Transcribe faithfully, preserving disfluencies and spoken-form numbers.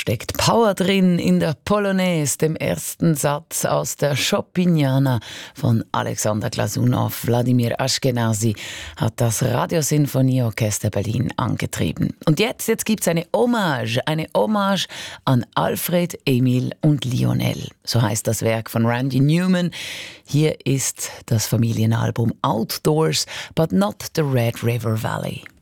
steckt Power drin in der Polonaise, dem ersten Satz aus der Chopiniana von Alexander Glasunow. Wladimir Ashkenazy hat das Radiosinfonieorchester Berlin angetrieben. Und jetzt, jetzt gibt es eine Hommage, eine Hommage an Alfred, Emil und Lionel. So heißt das Werk von Randy Newman. Hier ist das Familienalbum Outdoors, but not the Red River Valley.